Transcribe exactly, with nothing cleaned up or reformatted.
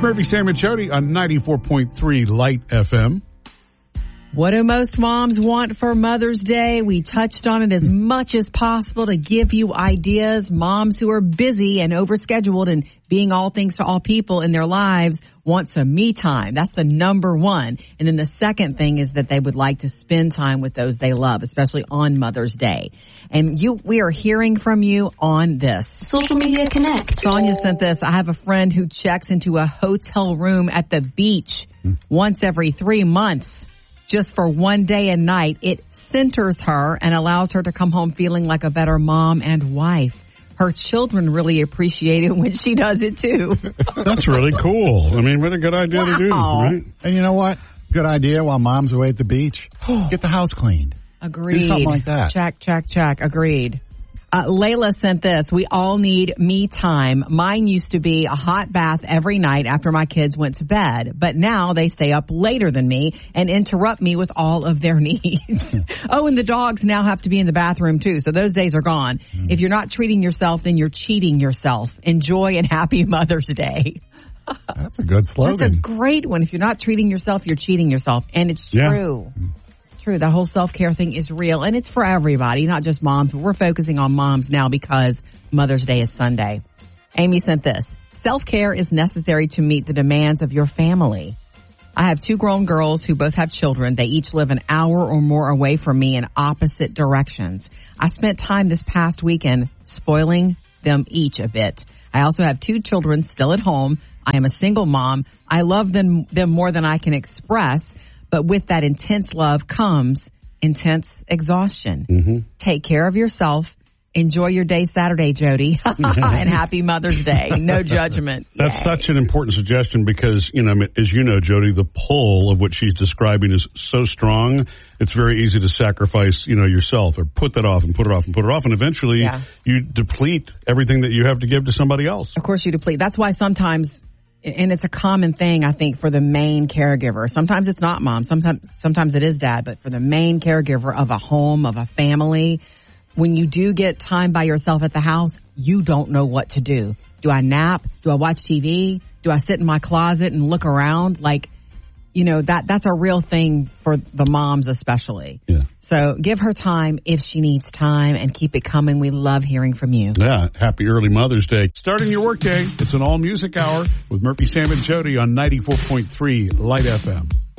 Murphy, Sam, and Jody on ninety-four point three Light F M. What do most moms want for Mother's Day? We touched on it as much as possible to give you ideas. Moms who are busy and overscheduled and being all things to all people in their lives want some me time. That's the number one. And then the second thing is that they would like to spend time with those they love, especially on Mother's Day. And you, we are hearing from you on this. Social Media Connect. Sonia sent this. I have a friend who checks into a hotel room at the beach once every three months. Just for one day and night. It centers her and allows her to come home feeling like a better mom and wife. Her children really appreciate it when she does it too. That's really cool. I mean, what a good idea wow. to do, right? And you know what? Good idea while mom's away at the beach. Get the house cleaned. Agreed. Do something like that. Check, check, check. Agreed. Uh, Layla sent this. We all need me time. Mine used to be a hot bath every night after my kids went to bed, but now they stay up later than me and interrupt me with all of their needs. Oh, and the dogs now have to be in the bathroom too, so those days are gone. Mm. If you're not treating yourself, then you're cheating yourself. Enjoy and happy Mother's Day. That's a good slogan. That's a great one. If you're not treating yourself, you're cheating yourself, and it's yeah. true. True. That whole self-care thing is real, and it's for everybody, not just moms. But we're focusing on moms now because Mother's Day is Sunday. Amy sent this. Self-care is necessary to meet the demands of your family. I have two grown girls who both have children. They each live an hour or more away from me in opposite directions. I spent time this past weekend spoiling them each a bit. I also have two children still at home. I am a single mom. I love them, them more than I can express. But with that intense love comes intense exhaustion. Mm-hmm. Take care of yourself. Enjoy your day Saturday, Jody. And happy Mother's Day. No judgment. That's Yay. such an important suggestion because, you know, as you know, Jody, the pull of what she's describing is so strong. It's very easy to sacrifice, you know, yourself or put that off and put it off and put it off. And eventually yeah. you deplete everything that you have to give to somebody else. Of course you deplete. That's why sometimes, and it's a common thing, I think, for the main caregiver. Sometimes it's not mom. Sometimes, sometimes it is dad. But for the main caregiver of a home, of a family, when you do get time by yourself at the house, you don't know what to do. Do I nap? Do I watch T V? Do I sit in my closet and look around? Like, you know, that that's a real thing for the moms especially. Yeah. So give her time if she needs time and keep it coming. We love hearing from you. Yeah. Happy early Mother's Day. Starting your workday, it's an all music hour with Murphy, Sam, and Jody on ninety-four point three Light F M.